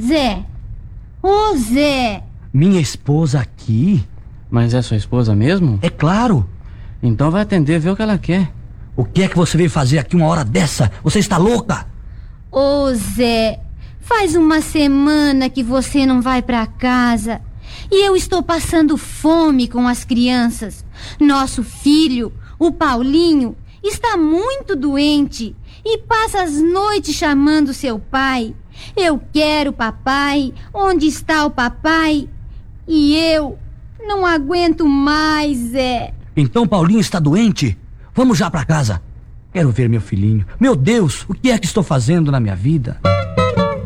Zé! Ô, Zé! Minha esposa aqui? Mas é sua esposa mesmo? É claro. Então vai atender, ver o que ela quer. O que é que você veio fazer aqui uma hora dessa? Você está louca? Ô, Zé, faz uma semana que você não vai pra casa e eu estou passando fome com as crianças. Nosso filho, o Paulinho, está muito doente e passa as noites chamando seu pai. Eu quero papai, onde está o papai? E eu não aguento mais, Zé. Então Paulinho está doente? Vamos já pra casa. Quero ver meu filhinho. Meu Deus, o que é que estou fazendo na minha vida?